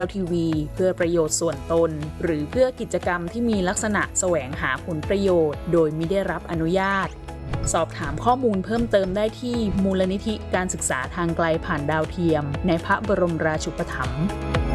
ทีวีเพื่อประโยชน์ส่วนตนหรือเพื่อกิจกรรมที่มีลักษณะแสวงหาผลประโยชน์โดยไม่ได้รับอนุญาตสอบถามข้อมูลเพิ่มเติมได้ที่มูลนิธิการศึกษาทางไกลผ่านดาวเทียมในพระบรมราชูปถัมภ์